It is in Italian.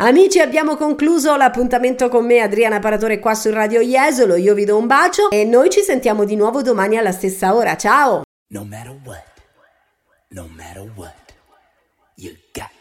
Amici, abbiamo concluso l'appuntamento con me, Adriana Paratore, qua su Radio Jesolo. Io vi do un bacio e noi ci sentiamo di nuovo domani alla stessa ora. Ciao! No matter what, you got